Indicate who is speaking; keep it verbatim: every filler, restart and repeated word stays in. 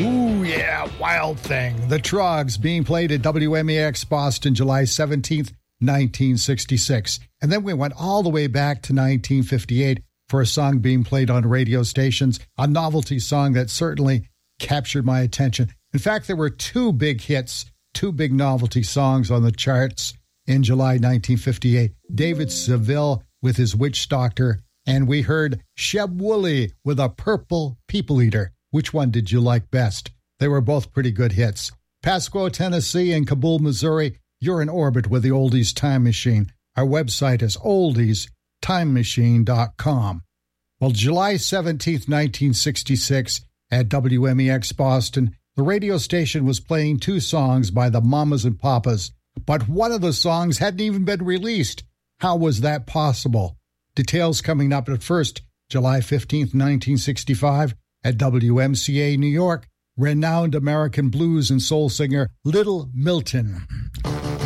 Speaker 1: Ooh, yeah, Wild Thing. The Troggs being played at W M E X Boston, July seventeenth, nineteen sixty-six. And then we went all the way back to nineteen fifty-eight for a song being played on radio stations, a novelty song that certainly captured my attention. In fact, there were two big hits, two big novelty songs on the charts in July nineteen fifty-eight. David Seville with his Witch Doctor, and we heard Sheb Wooley with A Purple People Eater. Which one did you like best? They were both pretty good hits. Pasco, Tennessee and Kabul, Missouri, you're in orbit with the Oldies Time Machine. Our website is oldies time machine dot com. Well, July seventeenth, nineteen sixty-six, at W M E X Boston, the radio station was playing two songs by the Mamas and Papas, but one of the songs hadn't even been released. How was that possible? Details coming up. At first, July fifteenth, nineteen sixty-five, at W M C A New York, renowned American blues and soul singer Little Milton.